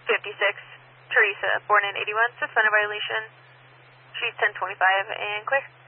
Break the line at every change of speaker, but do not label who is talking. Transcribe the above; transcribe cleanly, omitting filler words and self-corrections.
56, Teresa, born in 81, suspended violation. Street 1025 and clear.